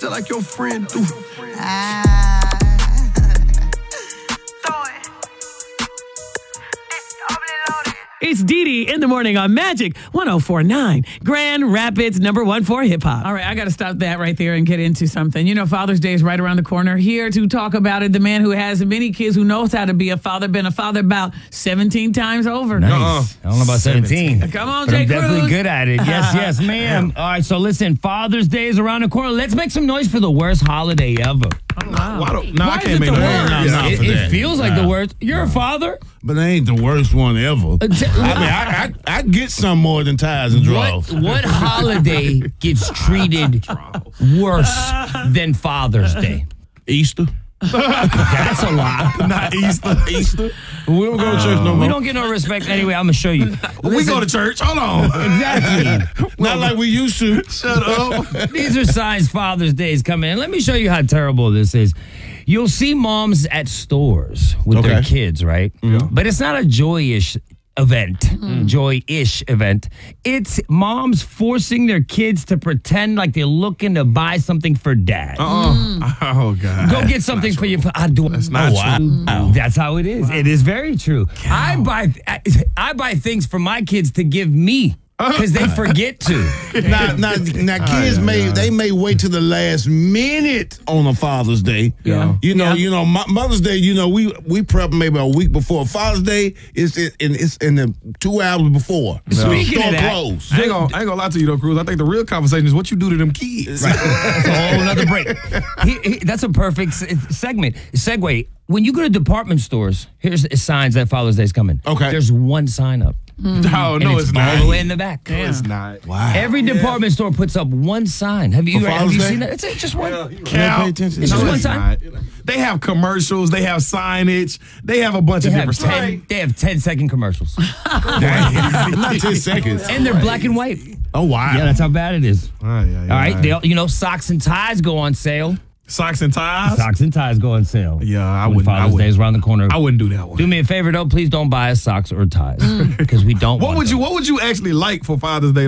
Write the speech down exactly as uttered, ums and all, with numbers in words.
just like your friend do. Ah. It's Dee Dee in the morning on Magic one oh four point nine, Grand Rapids, number one for hip hop. All right, I got to stop that right there and get into something. You know, Father's Day is right around the corner. Here to talk about it, the man who has many kids, who knows how to be a father, been a father about seventeen times over. Nice. Uh-uh. I don't know about seventeen. Come on, but Jay I'm definitely Cruz. good at it. Yes, yes, ma'am. All right, so listen, Father's Day is around the corner. Let's make some noise for the worst holiday ever. Oh, wow. Why don't, no, Why I is can't it make the no worst? noise. No, no, It, for it that. feels like Nah. the worst. You're a father? But that ain't the worst one ever. Uh, t- I mean, I, I I get some more than ties and What, draws. what holiday gets treated worse than Father's Day? Easter? That's a lot. Not Easter. Easter? We don't go to church no We more. don't get no respect anyway. I'm going to show you. We go to church. Hold on. Exactly. Not like we used to. Shut up. These are signs Father's Day is coming in. Let me show you how terrible this is. You'll see moms at stores with their Okay. kids, right? But it's not a joyous event, joy-ish event. It's moms forcing their kids to pretend like they're looking to buy something for dad. Uh-uh. Oh, God. Go get something for your. I do. That's not oh, wow. true. Oh, that's how it is. It is very true. I buy. I, I buy things for my kids to give me because they forget to. Now, now, now kids yeah, may yeah. they may wait to the last minute on a Father's Day. Yeah. You know, Yeah. you know, Mo- Mother's Day. You know, we we prep maybe a week before. Father's Day is in it's in the two hours before. Speaking Store of that, closed. I ain't, gonna, I ain't gonna lie to you, though, Cruz. I think the real conversation is what you do to them kids. That's a whole another break. He- he- that's a perfect se- segment. Segue. When you go to department stores, here's the signs that Father's Day is coming. Okay. There's one sign up. No, And no, it's it's, all not. the way in the back. No, it's not. Wow. Every department store puts up one sign. Have you For have Father's you Day? seen that? It's it's just one. Cal, pay attention. It's just no, one it's sign. not. They have commercials. They have signage. They have a bunch They of have different ten. stuff. They have ten second commercials, Not ten seconds. and they're black and white. Oh wow. Yeah, that's how bad it is. All right, All right, they, you know, socks and ties go on sale. Socks and ties. Socks and ties go on sale. Yeah, I When wouldn't. I Father's Day wouldn't. is around the corner. I wouldn't do that one. Do me a favor though, please don't buy us socks or ties because we don't. What want would you? them. What would you actually like for Father's Day?